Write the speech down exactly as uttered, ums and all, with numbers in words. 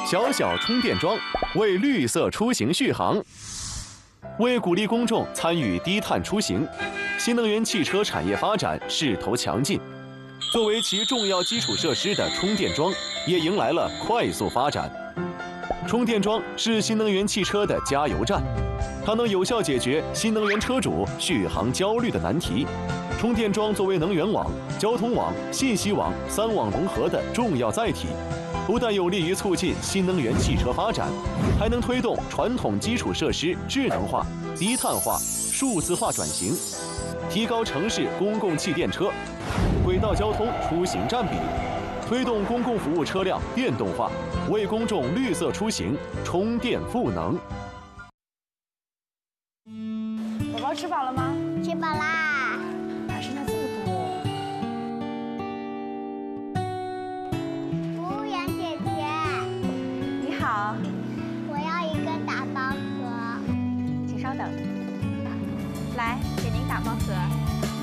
小小充电桩为绿色出行续航。为鼓励公众参与低碳出行，新能源汽车产业发展势头强劲。作为其重要基础设施的充电桩，也迎来了快速发展。充电桩是新能源汽车的加油站，它能有效解决新能源车主续航焦虑的难题。充电桩作为能源网、交通网、信息网三网融合的重要载体，不但有利于促进新能源汽车发展，还能推动传统基础设施智能化、低碳化、数字化转型，提高城市公共汽电车、轨道交通出行占比，推动公共服务车辆电动化，为公众绿色出行充电赋能。 宝宝吃饱了吗？ 吃饱啦。 哪剩下这么多？ 服务员姐姐， 你好， 我要一个打包盒。 请稍等。来，给您打包盒。